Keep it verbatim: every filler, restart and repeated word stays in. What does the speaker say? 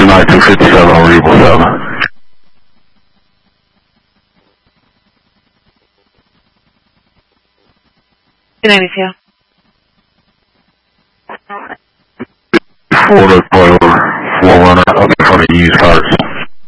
nine two fifty-seven over Eagle seven. two ninety-two. Florida,